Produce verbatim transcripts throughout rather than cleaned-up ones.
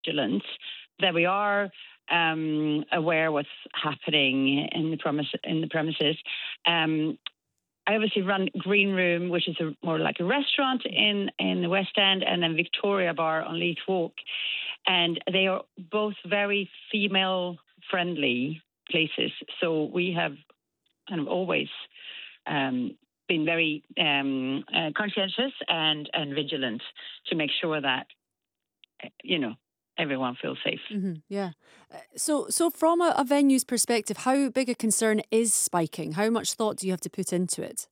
vigilant, that we are um, aware what's happening in the premise in the premises. Um, I obviously run Green Room, which is a, more like a restaurant in, in the West End, and then Victoria Bar on Leith Walk. And they are both very female-friendly places. So we have kind of always um, been very um, uh, conscientious and, and vigilant to make sure that, you know, everyone feels safe. Mm-hmm, yeah. Uh, so so from a, a venue's perspective, how big a concern is spiking? How much thought do you have to put into it?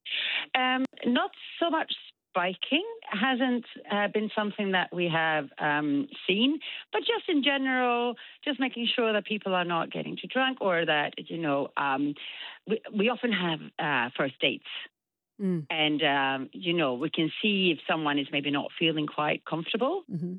Um, not so much spiking hasn't uh, been something that we have um, seen, but just in general, just making sure that people are not getting too drunk, or that, you know, um, we, we often have uh, first dates. Mm. And, um, you know, we can see if someone is maybe not feeling quite comfortable. Mm-hmm.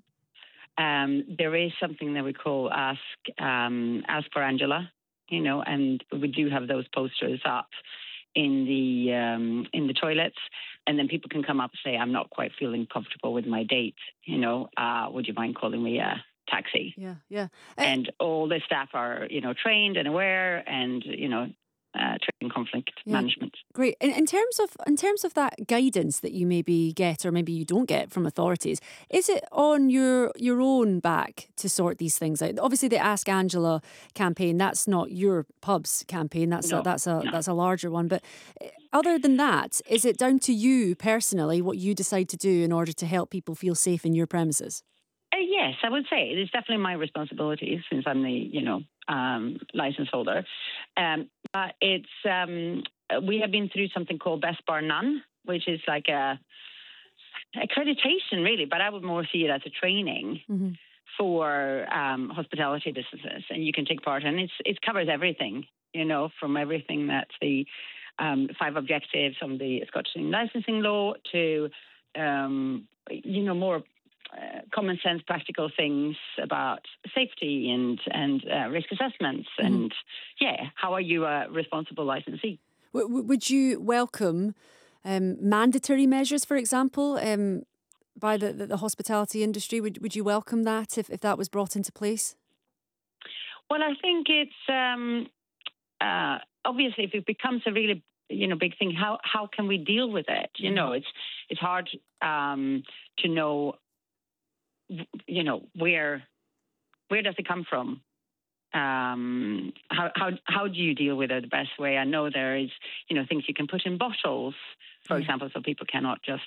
Um, there is something that we call Ask um, Ask for Angela, you know, and we do have those posters up in the um, in the toilets, and then people can come up and say, "I'm not quite feeling comfortable with my date. You know, uh, would you mind calling me a taxi?" Yeah, yeah. Uh, and all the staff are, you know, trained and aware, and you know. Uh, training conflict yeah. management. Great. In, in terms of in terms of that guidance that you maybe get or maybe you don't get from authorities, is it on your your own back to sort these things out? Obviously, the Ask Angela campaign, that's not your pub's campaign. That's no, a, that's a no. that's a larger one. But other than that, is it down to you personally what you decide to do in order to help people feel safe in your premises? Uh, yes, I would say it is definitely my responsibility since I'm the, you know, um, license holder. Um, uh, it's um, we have been through something called Best Bar None, which is like a accreditation, really, but I would more see it as a training mm-hmm. for um, hospitality businesses, and you can take part. And it's it covers everything, you know, from everything that's the um, five objectives on the Scottish licensing law to, um, you know, more. Uh, common sense, practical things about safety and and uh, risk assessments, mm-hmm. and yeah, how are you a responsible licensee? W- would you welcome um, mandatory measures, for example, um, by the, the, the hospitality industry? Would would you welcome that if, if that was brought into place? Well, I think it's um, uh, obviously if it becomes a really you know big thing, how how can we deal with it? You mm-hmm. know, it's it's hard um, to know. You know, where where does it come from? Um, how how how do you deal with it the best way? I know there is, you know, things you can put in bottles, for yeah. example, so people cannot just,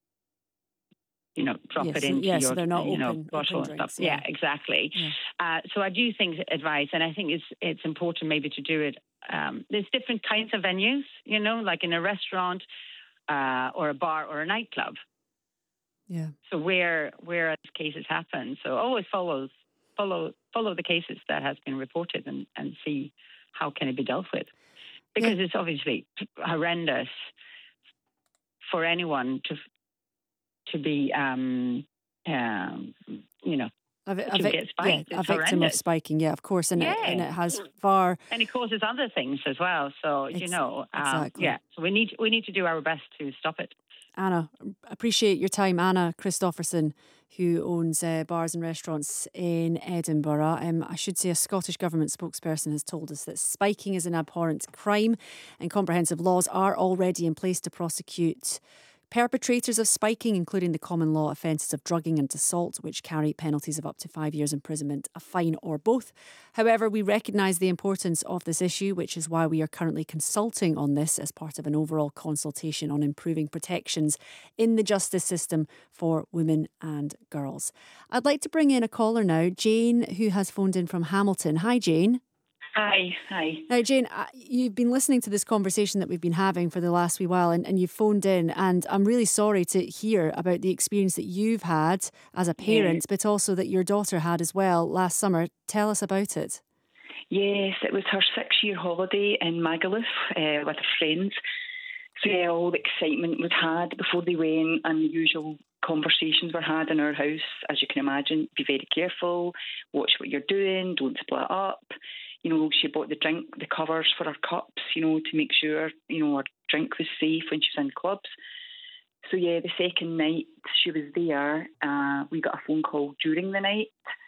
you know, drop yes, it into yes, your, so they're not you open, know, bottle open and drinks, stuff. Yeah, yeah exactly. Yeah. Uh, so I do think advice, and I think it's it's important maybe to do it. Um, there's different kinds of venues, you know, like in a restaurant uh, or a bar or a nightclub. Yeah. So where where cases happen, so always follows follow follow the cases that has been reported and, and see how can it be dealt with, because yeah. it's obviously horrendous for anyone to to be um, um you know a, vi- a, to vi- get spiked. Yeah, a victim horrendous. of spiking. Yeah, of course, and yeah. it, and it has far and it causes other things as well. So Ex- you know, um, exactly. yeah. So we need we need to do our best to stop it. Anna, appreciate your time. Anna Christopherson, who owns uh, bars and restaurants in Edinburgh. Um, I should say a Scottish Government spokesperson has told us that spiking is an abhorrent crime and comprehensive laws are already in place to prosecute perpetrators of spiking, including the common law offences of drugging and assault, which carry penalties of up to five years imprisonment, a fine or both. However, we recognise the importance of this issue, which is why we are currently consulting on this as part of an overall consultation on improving protections in the justice system for women and girls. I'd like to bring in a caller now, Jane, who has phoned in from Hamilton. Hi, Jane. Hi, hi. Now, Jane, you've been listening to this conversation that we've been having for the last wee while, and, and you've phoned in, and I'm really sorry to hear about the experience that you've had as a parent, yeah. but also that your daughter had as well last summer. Tell us about it. Yes, it was her six-year holiday in Magaluf uh, with her friends. So yeah, all the excitement was had before they went, and the usual conversations were had in our house. As you can imagine, be very careful, watch what you're doing, don't split up. You know, she bought the drink, the covers for her cups, you know, to make sure, you know, her drink was safe when she was in clubs. So, yeah, the second night she was there, uh, we got a phone call during the night